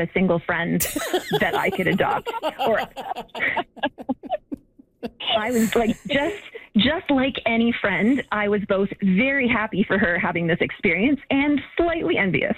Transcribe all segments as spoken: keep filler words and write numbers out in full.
had a single friend that I could adopt. Or I was like, just just like any friend, I was both very happy for her having this experience and slightly envious.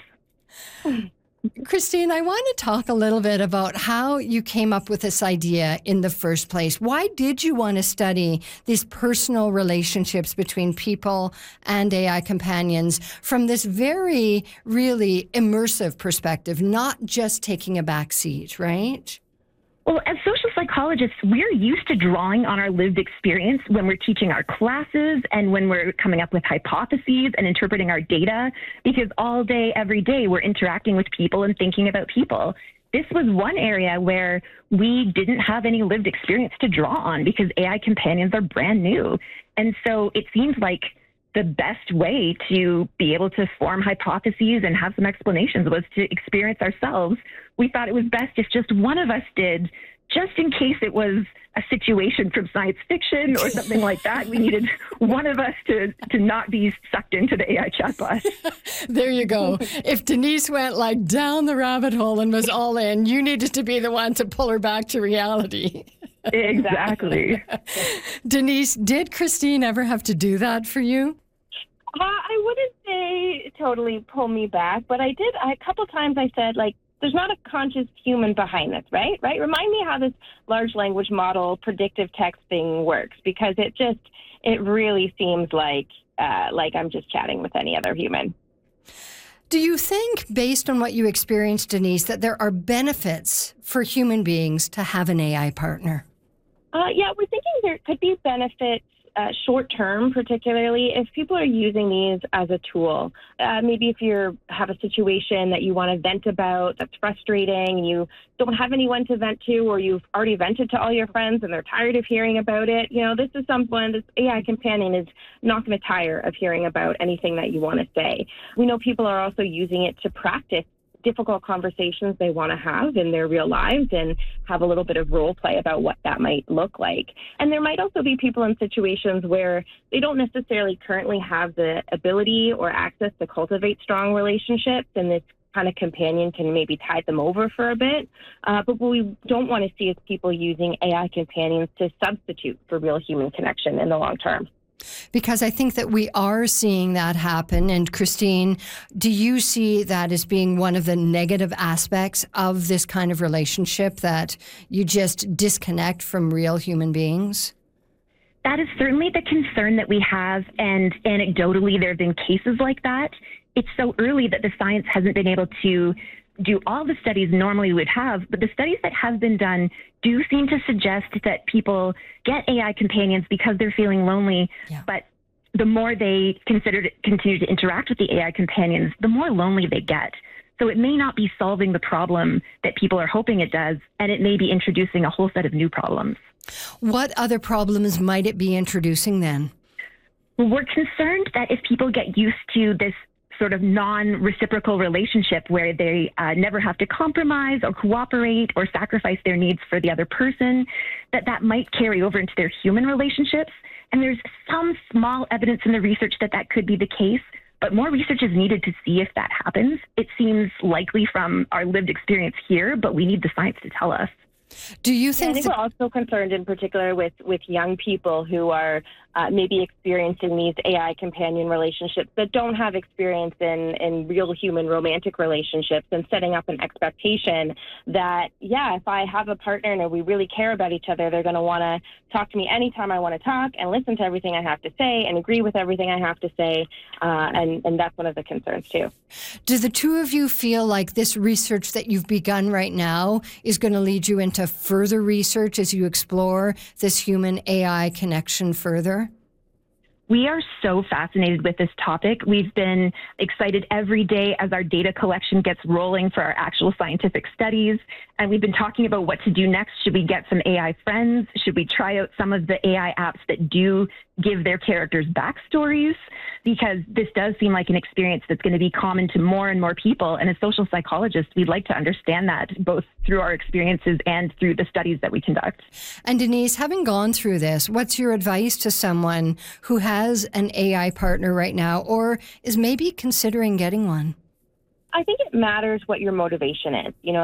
Christine, I want to talk a little bit about how you came up with this idea in the first place. Why did you want to study these personal relationships between people and A I companions from this very, really immersive perspective, not just taking a back seat, right? Well, as social psychologists, we're used to drawing on our lived experience when we're teaching our classes and when we're coming up with hypotheses and interpreting our data, because all day, every day, we're interacting with people and thinking about people. This was one area where we didn't have any lived experience to draw on because A I companions are brand new. And so it seems like the best way to be able to form hypotheses and have some explanations was to experience ourselves. We thought it was best if just one of us did, just in case it was a situation from science fiction or something like that. We needed one of us to, to not be sucked into the A I chatbot. There you go. If Denise went like down the rabbit hole and was all in, you needed to be the one to pull her back to reality. Exactly. Denise, did Christine ever have to do that for you? Uh, I wouldn't say totally pull me back, but I did. I, a couple times I said, like, there's not a conscious human behind this, right? Right? Remind me how this large language model predictive text thing works, because it just, it really seems like, uh, like I'm just chatting with any other human. Do you think, based on what you experienced, Denise, that there are benefits for human beings to have an A I partner? Uh, yeah, we're thinking there could be benefits. Uh, short term, particularly if people are using these as a tool. Uh, maybe if you have a situation that you want to vent about that's frustrating and you don't have anyone to vent to, or you've already vented to all your friends and they're tired of hearing about it. You know, this is someone, this A I companion is not going to tire of hearing about anything that you want to say. We know people are also using it to practice difficult conversations they want to have in their real lives and have a little bit of role play about what that might look like. And there might also be people in situations where they don't necessarily currently have the ability or access to cultivate strong relationships, and this kind of companion can maybe tide them over for a bit. Uh, but what we don't want to see is people using A I companions to substitute for real human connection in the long term. Because I think that we are seeing that happen. And Christine, do you see that as being one of the negative aspects of this kind of relationship, that you just disconnect from real human beings? That is certainly the concern that we have. And anecdotally, there have been cases like that. It's so early that the science hasn't been able to do all the studies normally would have, but the studies that have been done do seem to suggest that people get A I companions because they're feeling lonely, yeah. But the more they consider to continue to interact with the A I companions, the more lonely they get. So it may not be solving the problem that people are hoping it does, and it may be introducing a whole set of new problems. What other problems might it be introducing then? Well, we're concerned that if people get used to this sort of non-reciprocal relationship where they uh, never have to compromise or cooperate or sacrifice their needs for the other person, that that might carry over into their human relationships. And there's some small evidence in the research that that could be the case, but more research is needed to see if that happens. It seems likely from our lived experience here, but we need the science to tell us. Do you think... Yeah, I think that- we're also concerned in particular with, with young people who are uh, maybe experiencing these A I companion relationships that don't have experience in, in real human romantic relationships, and setting up an expectation that, yeah, if I have a partner and we really care about each other, they're going to want to talk to me anytime I want to talk and listen to everything I have to say and agree with everything I have to say. Uh, and, and that's one of the concerns, too. Do the two of you feel like this research that you've begun right now is going to lead you into further research as you explore this human A I connection further? We are so fascinated with this topic. We've been excited every day as our data collection gets rolling for our actual scientific studies. And we've been talking about what to do next. Should we get some A I friends? Should we try out some of the A I apps that do give their characters backstories? Because this does seem like an experience that's going to be common to more and more people. And as social psychologists, we'd like to understand that both through our experiences and through the studies that we conduct. And Denise, having gone through this, what's your advice to someone who has an A I partner right now or is maybe considering getting one? I think it matters what your motivation is. You know,